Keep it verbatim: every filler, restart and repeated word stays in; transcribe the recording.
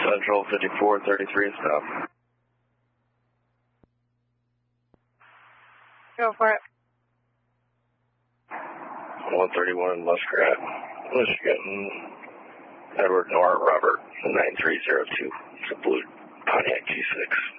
Central fifty-four thirty-three, stop. Go for it. one thirty-one Muskrat, Michigan. Edward Nora Robert, nine three zero two. It's a blue Pontiac G six.